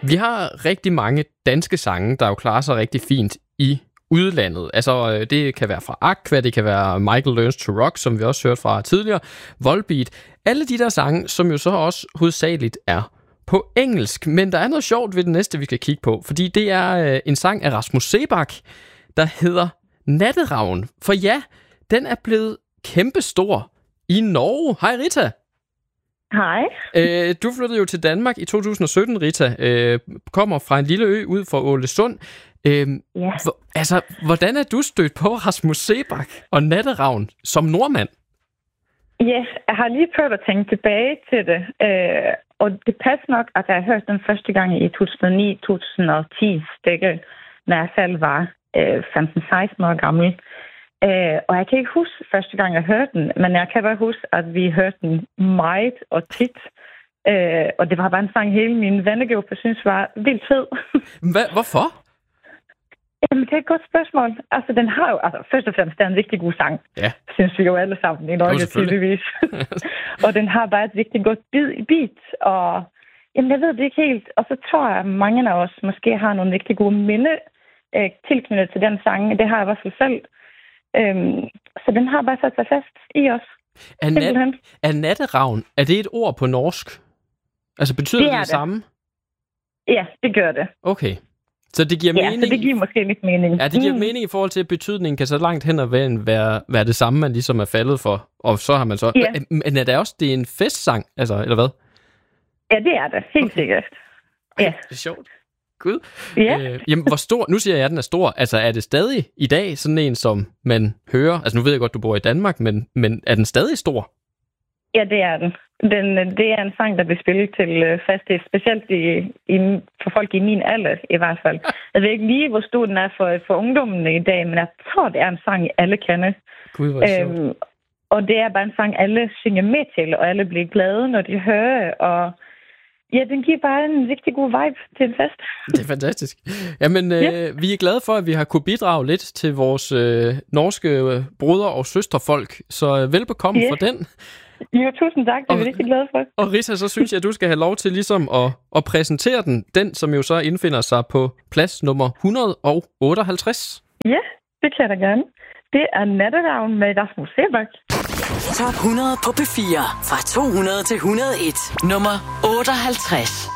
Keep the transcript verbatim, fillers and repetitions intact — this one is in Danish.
Vi har rigtig mange danske sange, der jo klarer sig rigtig fint i udlandet. Altså, det kan være fra Aqua, det kan være Michael Learns to Rock, som vi også hørte fra tidligere, Volbeat. Alle de der sange, som jo så også hovedsageligt er på engelsk. Men der er noget sjovt ved det næste, vi skal kigge på, fordi det er en sang af Rasmus Seebach, der hedder Natteravn. For ja, den er blevet kæmpestor i Norge. Hej Rita. Hej. Øh, du flyttede jo til Danmark i to tusind og sytten, Rita. Øh, kommer fra en lille ø ud for Ålesund. Øh, ja. hvor, altså, hvordan er du stødt på Rasmus Seebach og Natteravn som nordmand? Ja, yes, jeg har lige prøvet at tænke tilbage til det. Øh, og det passer nok, at jeg har hørt den første gang i to tusind og ni til to tusind og ti stykker, når jeg selv var øh, femten seksten år gammel. Uh, og jeg kan ikke huske første gang, jeg hørte den, men jeg kan bare huske, at vi hørte den meget og tit. Uh, og det var bare en sang, hele min vennegruppe synes var vildt fed. Hva, hvorfor? Jamen, det er et godt spørgsmål. Altså, den har jo, altså, først og fremmest, det er en rigtig god sang. Ja. Synes vi jo alle sammen i Norge, tydeligvis. Og den har bare et rigtig godt beat, og jamen, jeg ved det ikke helt. Og så tror jeg, at mange af os måske har nogle rigtig gode minde uh, tilknyttet til den sang. Det har jeg i hvert fald selv. Øhm, så den har bare sat sig fast i os. Er, nat- er natteravn, er det et ord på norsk? Altså betyder det det, det det samme? Ja, det gør det. Okay. Så det giver ja, mening? Ja, så det giver måske lidt mening. Ja, det giver mm. mening i forhold til, at betydningen kan så langt hen ad vejen være, være det samme, man ligesom er faldet for. Og så har man så... Ja. Men er det også det er en festsang, altså, eller hvad? Ja, det er det. Helt okay. sikkert. Ja. Ja. Det er sjovt. Gud. Ja. Øh, jamen, hvor stor... Nu siger jeg, at den er stor. Altså, er det stadig i dag sådan en, som man hører? Altså, nu ved jeg godt, du bor i Danmark, men, men er den stadig stor? Ja, det er den. den. Det er en sang, der bliver spillet til fasthed, specielt i, i, for folk i min alder, i hvert fald. Jeg ved ikke lige, hvor stor den er for, for ungdommen i dag, men jeg tror, det er en sang, alle kender. Gud, hvor er øhm, sjovt. Og det er bare en sang, alle synger med til, og alle bliver glade, når de hører, og ja, den giver bare en rigtig god vibe til en fest. Det er fantastisk. Jamen, ja. øh, vi er glade for, at vi har kunne bidrage lidt til vores øh, norske øh, broder- og søsterfolk. Så øh, velbekomme ja. for den. Jo, tusind tak. Det er vi rigtig glade for. Og Rita, så synes jeg, at du skal have lov til ligesom at, at præsentere den. Den, som jo så indfinder sig på plads nummer et hundrede og otteoghalvtreds. Ja, det kan jeg da gerne. Det er Natteravn med Rasmus Seebach. Top hundrede på P fire fra to hundrede til et hundrede og en. Nummer otteoghalvtreds.